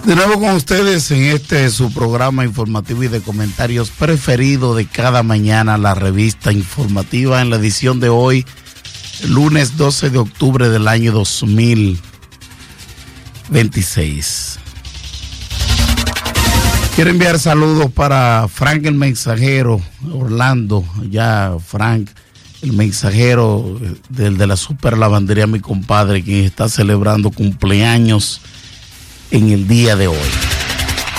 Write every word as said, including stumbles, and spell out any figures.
De nuevo con ustedes en este su programa informativo y de comentarios preferido de cada mañana, la revista informativa, en la edición de hoy, lunes doce de octubre del año dos mil veintiséis. Quiero enviar saludos para Frank el Mensajero, Orlando, ya Frank el Mensajero del de la Super Lavandería, mi compadre, quien está celebrando cumpleaños en el día de hoy.